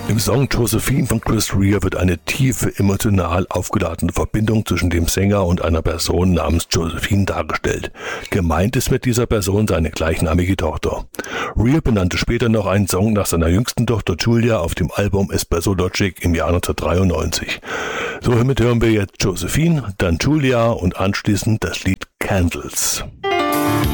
Im Song Josephine von Chris Rea wird eine tiefe, emotional aufgeladene Verbindung zwischen dem Sänger und einer Person namens Josephine dargestellt. Gemeint ist mit dieser Person seine gleichnamige Tochter. Rea benannte später noch einen Song nach seiner jüngsten Tochter Julia auf dem Album Espresso Logic im Jahr 1993. Somit hören wir jetzt Josephine, dann Julia und anschließend das Lied Candles.